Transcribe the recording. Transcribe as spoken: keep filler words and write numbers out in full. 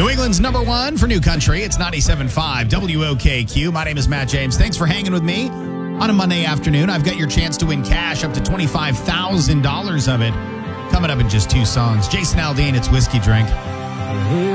New England's number one for new country. It's ninety-seven point five W O K Q. My name is Matt James. Thanks for hanging with me on a Monday afternoon. I've got your chance to win cash, up to twenty-five thousand dollars of it, coming up in just two songs. Jason Aldean, it's Whiskey Drink.